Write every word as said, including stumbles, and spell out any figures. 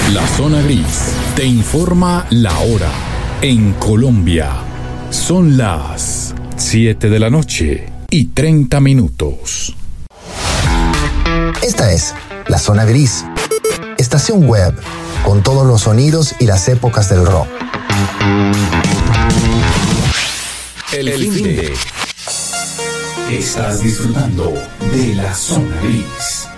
La Zona Gris te informa la hora. En Colombia son las siete de la noche y treinta minutos. Esta es La Zona Gris, estación web con todos los sonidos y las épocas del rock. El, El fin de... Estás disfrutando de La Zona Gris.